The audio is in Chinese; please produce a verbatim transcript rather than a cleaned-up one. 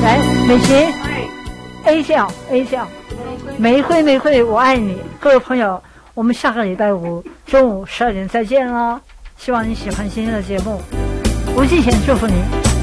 来，美琴 ，A 笑 A 笑，玫瑰玫瑰，我爱你。各位朋友，我们下个礼拜五中午十二点再见喽！希望你喜欢今天的节目，吴继贤祝福你。